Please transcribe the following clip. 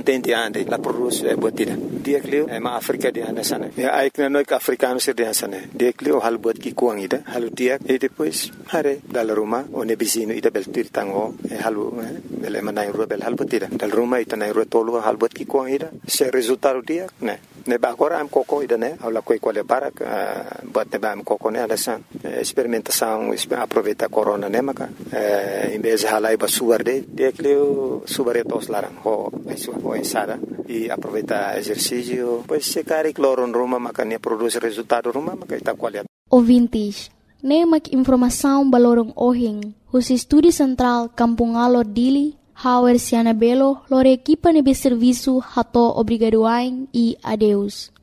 continente ande la produz botida dia klio ma Afrika dia anda sana ai que não é africano ser dia sana dia klio hal bot ki kuang ida halu dia e depois hare dal ruma one bisino ida bel tirtango halu bel manai ru bel hal botida dal ruma ita nai ru tolu hal bot ki kuang ida se resultado dia ne ba agora am coco ida ne ala coi quale para bot ne ba am coco ne ala san experimentação aproveita corona ne maka em vez de halai ba suarde dia klio subaretos larang ho ensada e aproveitar exercício pois se cari cloro no Roma makanya produz resultado Roma makaita qualidade. Ouvintes, nemak informação balorong ohing, os estúdio central Kampung Alor Dili, Hauer Siana Belo, lor equipa nebe serviço hato obrigadoain e adeus.